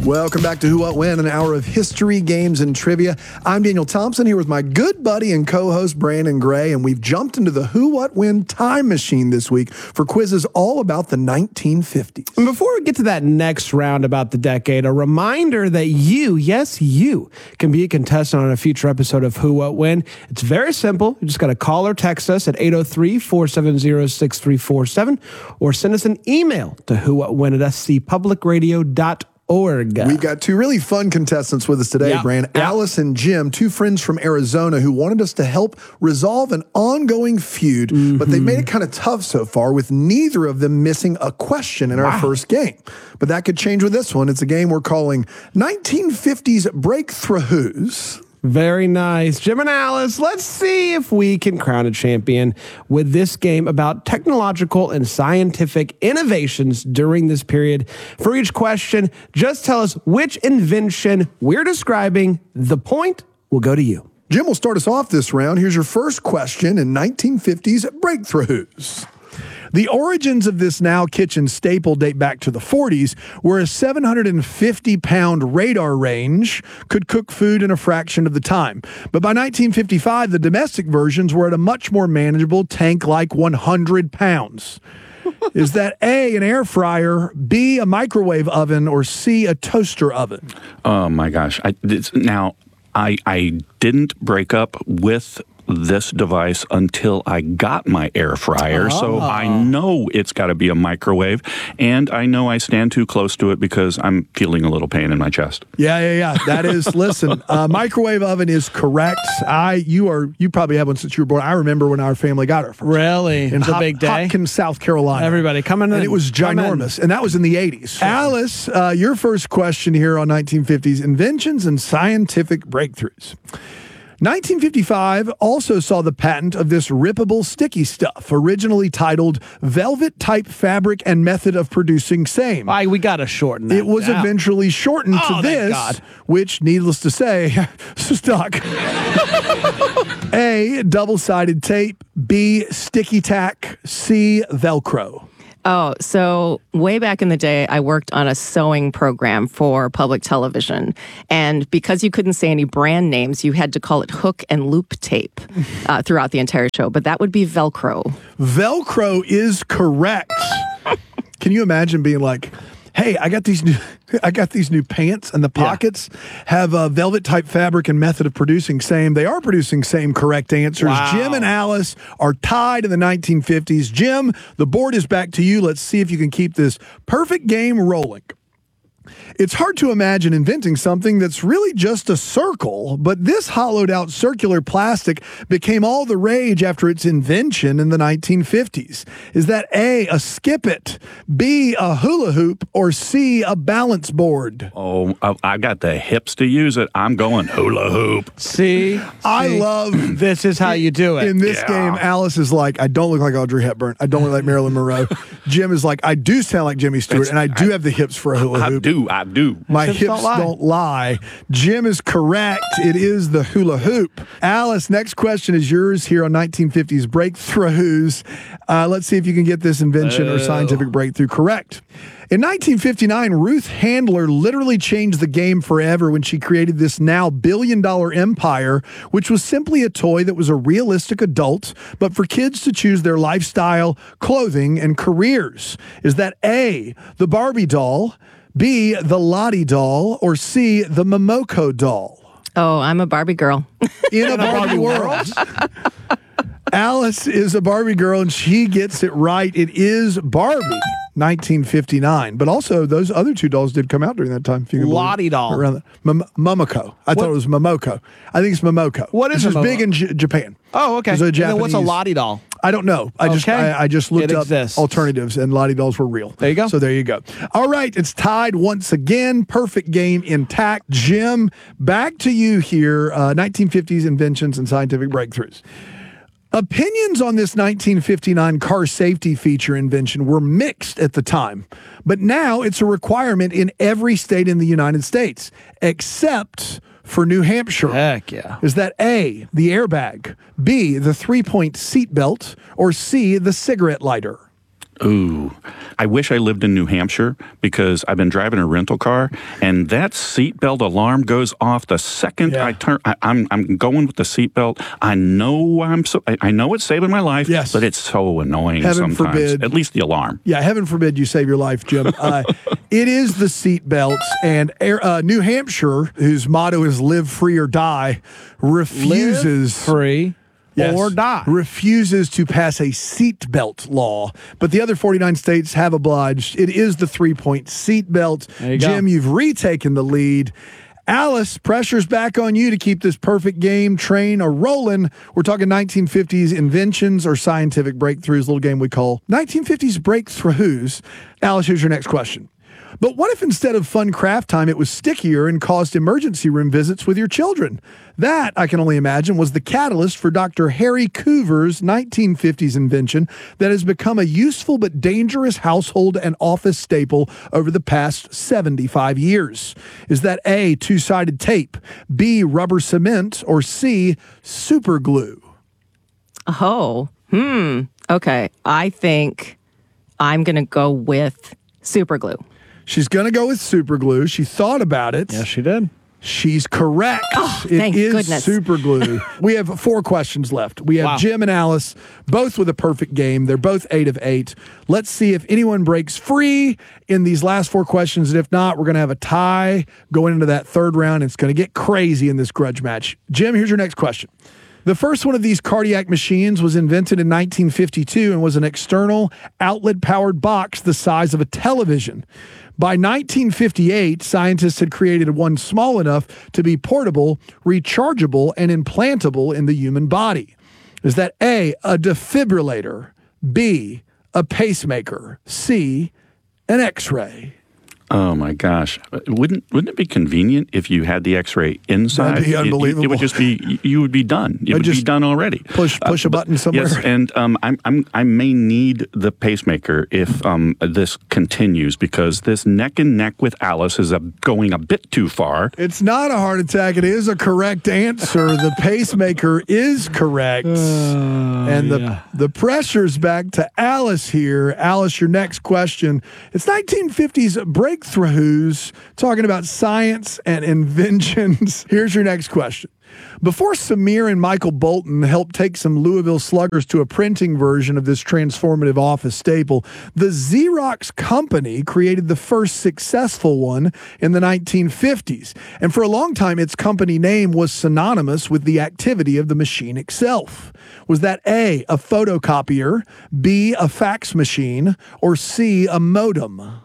Welcome back to Who, What, When, an hour of history, games, and trivia. I'm Daniel Thompson here with my good buddy and co-host Brandon Gray, and we've jumped into the Who, What, When time machine this week for quizzes all about the 1950s. And before we get to that next round about the decade, a reminder that you, yes, you, can be a contestant on a future episode of Who, What, When. It's very simple. You just got to call or text us at 803-470-6347 or send us an email to whowhatwhen@scpublicradio.org. We've got two really fun contestants with us today, Brand. Alice and Jim, two friends from Arizona who wanted us to help resolve an ongoing feud, but they made it kind of tough so far with neither of them missing a question in our first game. But that could change with this one. It's a game we're calling 1950s Breakthroughs. Very nice. Jim and Alice, let's see if we can crown a champion with this game about technological and scientific innovations during this period. For each question, just tell us which invention we're describing. The point will go to you. Jim will start us off this round. Here's your first question in 1950s Breakthroughs. The origins of this now kitchen staple date back to the 40s, where a 750-pound radar range could cook food in a fraction of the time. But by 1955, the domestic versions were at a much more manageable tank-like 100 pounds. Is that A, an air fryer, B, a microwave oven, or C, a toaster oven? Oh, my gosh. I didn't break up with this device until I got my air fryer, so I know it's got to be a microwave, and I know I stand too close to it because I'm feeling a little pain in my chest. Yeah. That is, listen, microwave oven is correct. You probably have one since you were born. I remember when our family got our first. Really? It's a big day? Hopkins, South Carolina. Everybody coming in. And it was ginormous, and that was in the 80s. Alice, your first question here on 1950s inventions and scientific breakthroughs. 1955 also saw the patent of this rippable sticky stuff, originally titled Velvet-Type Fabric and Method of Producing Same. We got to shorten that. It was eventually shortened to this, which, needless to say, stuck. A, double-sided tape. B, sticky tack. C, Velcro. Oh, so way back in the day, I worked on a sewing program for public television. And because you couldn't say any brand names, you had to call it hook and loop tape throughout the entire show. But that would be Velcro. Velcro is correct. Can you imagine being like, hey, I got these new pants, and the pockets have a velvet type fabric and method of producing same. They are producing same correct answers. Wow. Jim and Alice are tied in the 1950s. Jim, the board is back to you. Let's see if you can keep this perfect game rolling. It's hard to imagine inventing something that's really just a circle, but this hollowed out circular plastic became all the rage after its invention in the 1950s. Is that A, a skip-it, B, a hula hoop, or C, a balance board? Oh, I got the hips to use it. I'm going hula hoop. See? I love... This is how you do it. In this game, Alice is like, I don't look like Audrey Hepburn. I don't look like Marilyn Monroe. Jim is like, I do sound like Jimmy Stewart, and I do have the hips for a hula hoop. I do. My hips don't lie. Jim is correct. It is the hula hoop. Alice, next question is yours here on 1950s Breakthroughs. Let's see if you can get this invention or scientific breakthrough correct. In 1959, Ruth Handler literally changed the game forever when she created this now billion-dollar empire, which was simply a toy that was a realistic adult, but for kids to choose their lifestyle, clothing, and careers. Is that A, the Barbie doll, B, the Lottie doll, or C, the Momoko doll? Oh, I'm a Barbie girl. In a Barbie world. Alice is a Barbie girl, and she gets it right. It is Barbie, 1959. But also, those other two dolls did come out during that time. Lottie doll. Momoko. I thought it was Momoko. I think it's Momoko. What is it? This was big in Japan. Oh, okay. And then what's a Lottie doll? I don't know. I just looked up alternatives, and Lottie dolls were real. There you go. So there you go. All right, it's tied once again. Perfect game intact. Jim, back to you here. 1950s inventions and scientific breakthroughs. Opinions on this 1959 car safety feature invention were mixed at the time, but now it's a requirement in every state in the United States, except for New Hampshire. Heck yeah. Is that A, the airbag, B, the three-point seatbelt, or C, the cigarette lighter? Ooh, I wish I lived in New Hampshire because I've been driving a rental car, and that seatbelt alarm goes off the second I turn. I'm going with the seatbelt. I know I know it's saving my life, yes, but it's so annoying heaven sometimes. Forbid. At least the alarm. Yeah, heaven forbid you save your life, Jim. It is the seatbelts, and New Hampshire, whose motto is "Live free or die," refuses Live free. Yes, or die. Refuses to pass a seatbelt law. But the other 49 states have obliged. It is the 3-point seatbelt. Jim, you've retaken the lead. Alice, pressure's back on you to keep this perfect game train a-rolling. We're talking 1950s inventions or scientific breakthroughs, a little game we call 1950s breakthroughs. Alice, here's your next question. But what if instead of fun craft time, it was stickier and caused emergency room visits with your children? That, I can only imagine, was the catalyst for Dr. Harry Coover's 1950s invention that has become a useful but dangerous household and office staple over the past 75 years. Is that A, two-sided tape, B, rubber cement, or C, super glue? Okay. I think I'm going to go with super glue. She's going to go with super glue. She thought about it. Yes, she did. She's correct. Thank goodness. Super glue. We have 4 questions left. We have Jim and Alice, both with a perfect game. They're both 8 of 8. Let's see if anyone breaks free in these last 4 questions. And if not, we're going to have a tie going into that third round. It's going to get crazy in this grudge match. Jim, here's your next question. The first one of these cardiac machines was invented in 1952 and was an external outlet-powered box the size of a television. By 1958, scientists had created one small enough to be portable, rechargeable, and implantable in the human body. Is that A, a defibrillator, B, a pacemaker, C, an X-ray? Oh my gosh! Wouldn't it be convenient if you had the X-ray inside? That'd be unbelievable. It would just be you would be done. It would be done already. Push a button somewhere. Yes, and I may need the pacemaker if this continues because this neck and neck with Alice is going a bit too far. It's not a heart attack. It is a correct answer. The pacemaker is correct, and the pressure's back to Alice here. Alice, your next question. It's 1950s breakthroughs, talking about science and inventions. Here's your next question. Before Samir and Michael Bolton helped take some Louisville Sluggers to a printing version of this transformative office staple, the Xerox company created the first successful one in the 1950s. And for a long time, its company name was synonymous with the activity of the machine itself. Was that A, a photocopier, B, a fax machine, or C, a modem?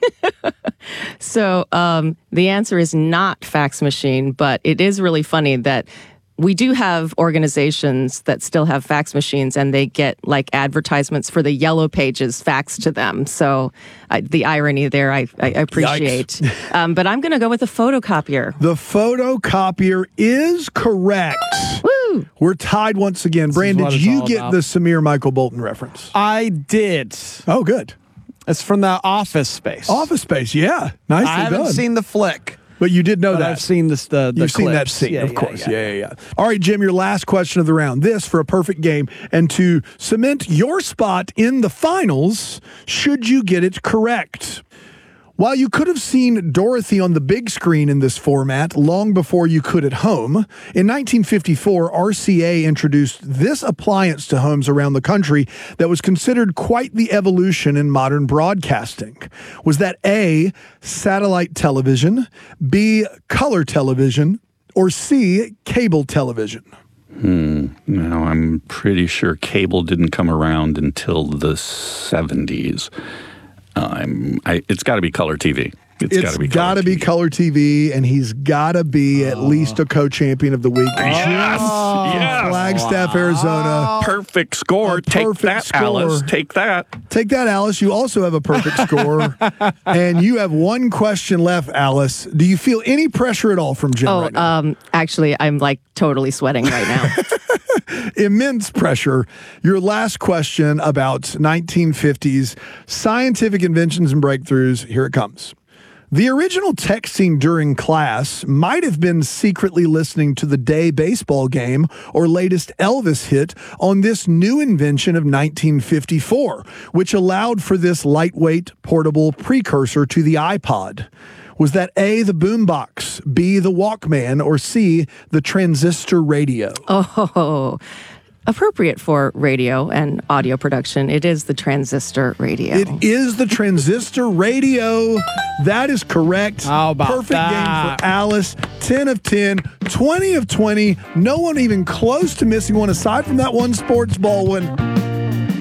So the answer is not fax machine, but it is really funny that we do have organizations that still have fax machines and they get like advertisements for the yellow pages faxed to them. So the irony there, I appreciate. But I'm going to go with the photocopier. The photocopier is correct. Woo! We're tied once again. Brandon, did you get the Samir Michael Bolton reference? I did. Oh, good. It's from the Office Space. Office Space, yeah. Nicely done. I haven't seen the flick. But you did know that. I've seen the You've seen that scene, of course. Yeah. All right, Jim, your last question of the round. This for a perfect game. And to cement your spot in the finals, should you get it correct? While you could have seen Dorothy on the big screen in this format long before you could at home, in 1954, RCA introduced this appliance to homes around the country that was considered quite the evolution in modern broadcasting. Was that A, satellite television, B, color television, or C, cable television? No, I'm pretty sure cable didn't come around until the 70s. It's got to be color TV. It's got to be color TV, and he's got to be at least a co-champion of the week. Yes. Flagstaff, Arizona. Perfect score. Take that, Alice. Take that. Take that, Alice. You also have a perfect score, and you have one question left, Alice. Do you feel any pressure at all from Jim right now? Actually, I'm like totally sweating right now. Immense pressure. Your last question about 1950s scientific inventions and breakthroughs. Here it comes. The original texting during class might have been secretly listening to the day baseball game or latest Elvis hit on this new invention of 1954, which allowed for this lightweight, portable precursor to the iPod. Was that A, the boombox, B, the Walkman, or C, the transistor radio? Oh, appropriate for radio and audio production. It is the transistor radio. It is the transistor radio. That is correct. How about Perfect that? game for Alice. 10 of 10, 20 of 20. No one even close to missing one aside from that one sports ball one.